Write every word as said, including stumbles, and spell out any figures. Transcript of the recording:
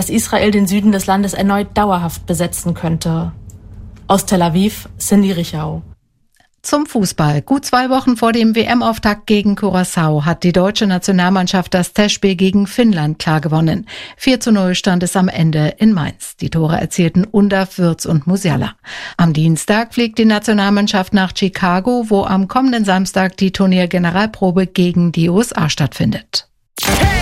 dass Israel den Süden des Landes erneut dauerhaft besetzen könnte. Aus Tel Aviv, Cindy Richau. Zum Fußball. Gut zwei Wochen vor dem W M-Auftakt gegen Curaçao hat die deutsche Nationalmannschaft das Testspiel gegen Finnland klar gewonnen. vier zu null stand es am Ende in Mainz. Die Tore erzielten Undav, Würz und Musiala. Am Dienstag fliegt die Nationalmannschaft nach Chicago, wo am kommenden Samstag die Turniergeneralprobe gegen die U S A stattfindet.